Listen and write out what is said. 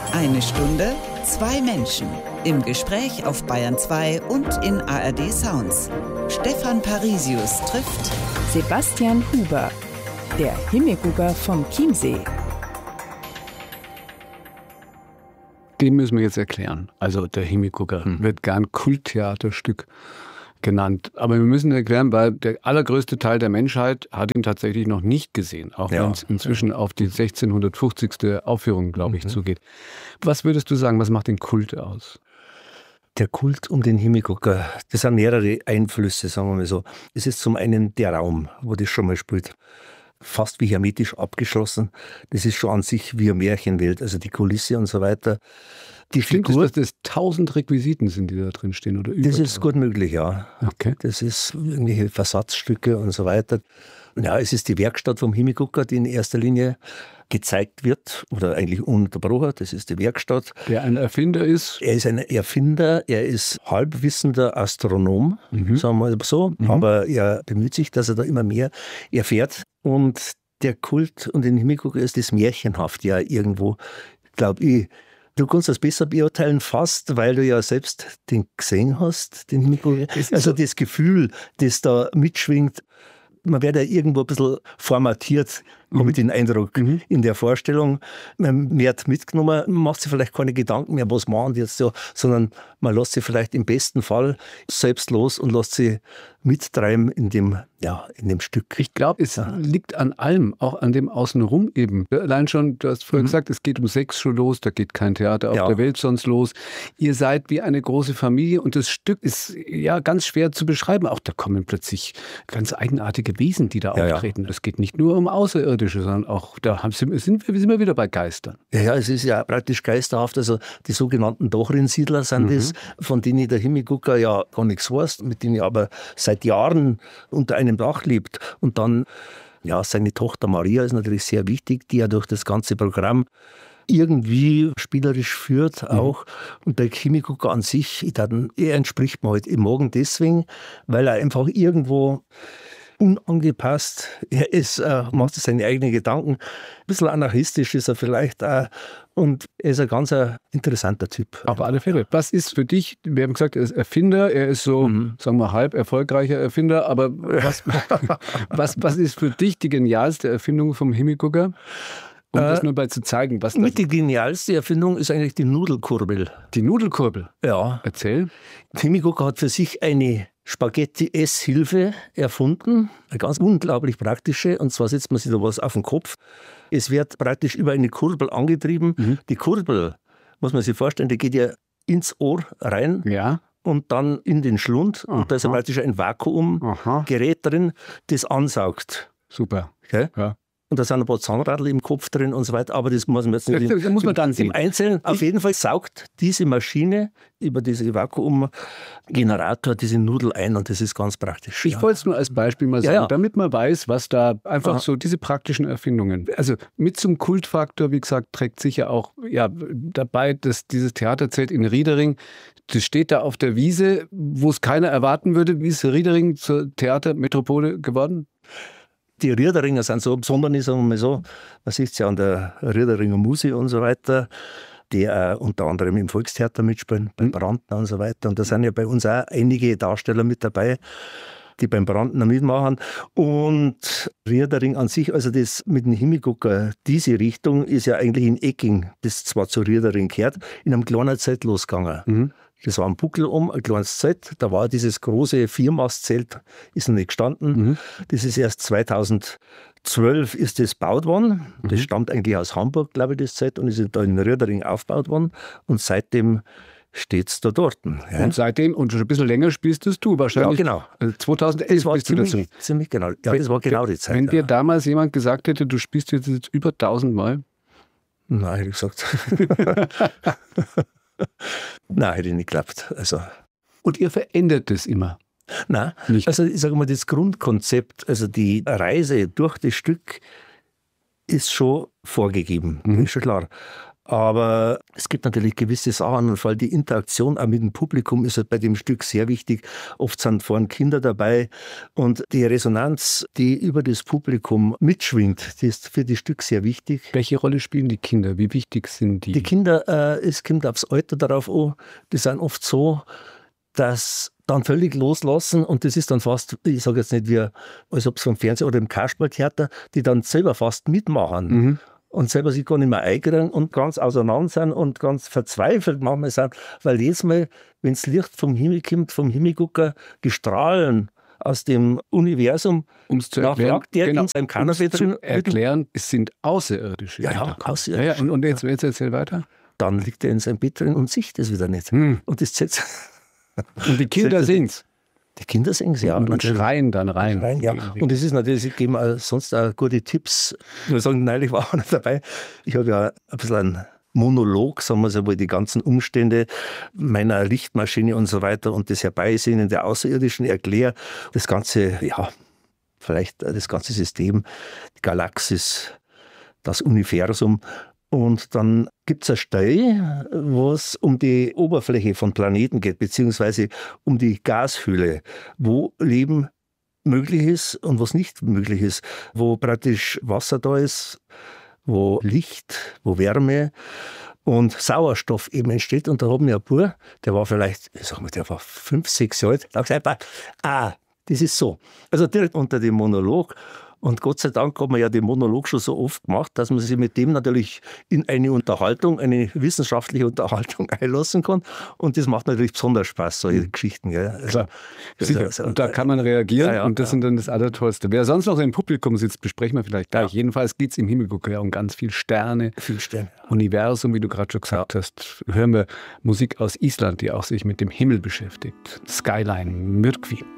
Eine Stunde, zwei Menschen. Im Gespräch auf Bayern 2 und in ARD Sounds. Stefan Parisius trifft Sebastian Huber, der Himmelgucker vom Chiemsee. Den müssen wir jetzt erklären. Also der Himmelgucker wird gern Kulttheaterstück genannt. Aber wir müssen erklären, weil der allergrößte Teil der Menschheit hat ihn tatsächlich noch nicht gesehen. Auch wenn es inzwischen auf die 1650. Aufführung, glaube ich, zugeht. Was würdest du sagen, was macht den Kult aus? Der Kult um den Himmelgucker, das sind mehrere Einflüsse, sagen wir mal so. Es ist zum einen der Raum, wo das schon mal spielt. Fast wie hermetisch abgeschlossen. Das ist schon an sich wie eine Märchenwelt, also die Kulisse und so weiter. Die Stimmt Figur, es, dass das 1000 Requisiten sind, die da drin stehen? Oder über das ist gut möglich, ja. Okay. Das ist irgendwelche Versatzstücke und so weiter. Ja, es ist die Werkstatt vom Himmelgucker, die in erster Linie gezeigt wird, oder eigentlich ununterbrochen, das ist die Werkstatt. Der ein Erfinder ist? Er ist ein Erfinder, er ist halbwissender Astronom, sagen wir mal so, aber er bemüht sich, dass er da immer mehr erfährt. Und der Kult um den Himmelgucker ist das märchenhaft ja irgendwo, glaube ich. Du kannst das besser beurteilen fast, weil du ja selbst den gesehen hast, den Himmelgucker. Also das Gefühl, das da mitschwingt, man wird ja irgendwo ein bisschen formatiert, habe ich den Eindruck, in der Vorstellung. Man wird mitgenommen, man macht sich vielleicht keine Gedanken mehr, was machen die jetzt so, sondern man lässt sich vielleicht im besten Fall selbst los und lässt sich mittreiben in dem Stück. Ich glaube, es liegt an allem, auch an dem Außenrum eben. Allein schon, du hast vorher gesagt, es geht um 6 schon los, da geht kein Theater auf der Welt sonst los. Ihr seid wie eine große Familie und das Stück ist ja ganz schwer zu beschreiben. Auch da kommen plötzlich ganz eigenartige Wesen, die da auftreten. Es geht nicht nur um Außerirdische, sondern auch, sind wir wieder bei Geistern. Ja, es ist ja praktisch geisterhaft. Also die sogenannten Dochrinsiedler sind das, von denen der Himmelgucker ja gar nichts weiß, mit denen er aber seit Jahren unter einem Dach lebt. Und dann, seine Tochter Maria ist natürlich sehr wichtig, die ja durch das ganze Programm irgendwie spielerisch führt auch. Und der Himmelgucker an sich, er entspricht mir halt im Morgen deswegen, weil er einfach irgendwo unangepasst. Er ist, macht seine eigenen Gedanken. Ein bisschen anarchistisch ist er vielleicht auch. Und er ist ein ganz interessanter Typ. Auf alle Fälle. Was ist für dich, wir haben gesagt, er ist Erfinder, er ist so, sagen wir, halb erfolgreicher Erfinder, aber was ist für dich die genialste Erfindung vom Himmelgucker? Um das nur mal zu zeigen. Die genialste Erfindung ist eigentlich die Nudelkurbel. Die Nudelkurbel? Ja. Erzähl. Der Himmelgucker hat für sich eine Spaghetti-Esshilfe erfunden, eine ganz unglaublich praktische, und zwar setzt man sich da was auf den Kopf. Es wird praktisch über eine Kurbel angetrieben. Die Kurbel, muss man sich vorstellen, die geht ja ins Ohr rein und dann in den Schlund. Und da ist ja praktisch ein Vakuumgerät drin, das ansaugt. Super. Okay? Ja. Und da sind ein paar Zahnradl im Kopf drin und so weiter, aber das muss man jetzt nicht das muss man dann sehen. Im Einzelnen. Auf jeden Fall saugt diese Maschine über diese Vakuumgenerator diese Nudel ein und das ist ganz praktisch. Ich wollte es nur als Beispiel mal sagen, damit man weiß, was da einfach so diese praktischen Erfindungen. Also mit zum Kultfaktor, wie gesagt, trägt sicher auch dabei, dass dieses Theaterzelt in Riedering, das steht da auf der Wiese, wo es keiner erwarten würde. Wie ist Riedering zur Theatermetropole geworden? Die Riederinger sind so besonders, sagen wir mal so, man sieht es ja an der Riederinger Musik und so weiter, die unter anderem im Volkstheater mitspielen, beim Brandner und so weiter. Und da sind ja bei uns auch einige Darsteller mit dabei, die beim Brandner mitmachen. Und Riedering an sich, also das mit dem Himmelgucker, diese Richtung ist ja eigentlich in Ecking, das zwar zu Riedering gehört, in einem kleinen Zelt losgegangen. Das war ein Buckel ein kleines Zelt. Da war dieses große Viermastzelt, ist noch nicht gestanden. Das ist erst 2012 ist das gebaut worden. Das stammt eigentlich aus Hamburg, glaube ich, das Zelt, und ist da in Riedering aufgebaut worden. Und seitdem steht es da dort. Ja. Und seitdem, und schon ein bisschen länger spielst du wahrscheinlich. Ja, genau. 2011 bist du dazu. Ziemlich genau. Ja, das war genau die Zeit. Wenn dir damals jemand gesagt hätte, du spielst jetzt über 1000 Mal? Nein, hätte ich gesagt. Nein, hätte nicht geklappt. Also. Und ihr verändert das immer? Nein, nicht. Also ich sage mal, das Grundkonzept, also die Reise durch das Stück ist schon vorgegeben, ist schon klar. Aber es gibt natürlich gewisse Sachen, und vor allem die Interaktion auch mit dem Publikum ist halt bei dem Stück sehr wichtig. Oft sind vorne Kinder dabei und die Resonanz, die über das Publikum mitschwingt, die ist für das Stück sehr wichtig. Welche Rolle spielen die Kinder? Wie wichtig sind die? Die Kinder, es kommt aufs Alter darauf an, die sind oft so, dass dann völlig loslassen und das ist dann fast, ich sage jetzt nicht wie, als ob es vom Fernsehen oder im Kasperltheater, die dann selber fast mitmachen. Mhm. Und selber sich gar nicht mehr einkriegen und ganz auseinander sind und ganz verzweifelt manchmal sind, weil jedes Mal, wenn das Licht vom Himmel kommt, vom Himmelgucker, die Strahlen aus dem Universum, nachfragt der in seinem Kanapee drin. Erklären, es sind Außerirdische. Ja, Außerirdische. Ja, und jetzt erzähl weiter. Dann liegt er in seinem Bett drin und sieht es wieder nicht. Und das setzt. Und die Kinder singen's. Die Kinder singen es, ja. Und schreien dann rein. Ja. Und es ist natürlich, sie geben sonst auch gute Tipps. Ich muss sagen, neulich war einer dabei. Ich habe ja ein bisschen einen Monolog, sagen wir so, wo ich die ganzen Umstände meiner Lichtmaschine und so weiter und das Herbeisehnen der Außerirdischen erkläre. Das ganze, ja, vielleicht das ganze System, die Galaxis, das Universum. Und dann gibt es eine Stelle, wo es um die Oberfläche von Planeten geht, beziehungsweise um die Gashülle, wo Leben möglich ist und was nicht möglich ist, wo praktisch Wasser da ist, wo Licht, wo Wärme und Sauerstoff eben entsteht. Und da haben wir einen Bub, der war vielleicht, ich sag mal, der war 5, 6 Jahre alt, da habe ich gesagt, das ist so. Also direkt unter dem Monolog. Und Gott sei Dank hat man ja den Monolog schon so oft gemacht, dass man sich mit dem natürlich in eine Unterhaltung, eine wissenschaftliche Unterhaltung einlassen kann. Und das macht natürlich besonders Spaß, solche Geschichten. Gell? Und da kann man reagieren und das sind dann das Allertollste. Wer sonst noch im Publikum sitzt, besprechen wir vielleicht gleich. Jedenfalls geht es im Himmelgucker ja um ganz viel Sterne, Universum, wie du gerade schon gesagt hast. Hören wir Musik aus Island, die auch sich mit dem Himmel beschäftigt. Skyline Myrkvi.